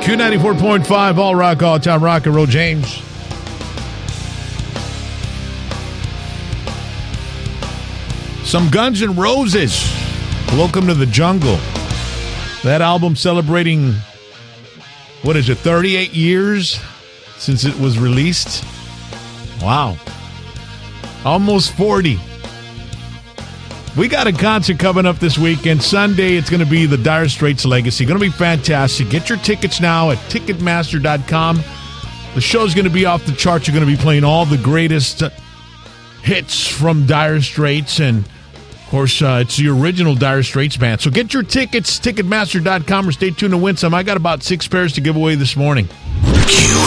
Q94.5, All Rock, All Time Rock and Roll. James. Some Guns N' Roses. Welcome to the Jungle. That album celebrating, 38 years since it was released? Wow. Almost 40. We got a concert coming up this weekend. Sunday, it's going to be the Dire Straits Legacy. Going to be fantastic. Get your tickets now at Ticketmaster.com. The show's going to be off the charts. You're going to be playing all the greatest hits from Dire Straits. And, of course, it's the original Dire Straits band. So get your tickets, Ticketmaster.com, or stay tuned to win some. I got about 6 pairs to give away this morning. Q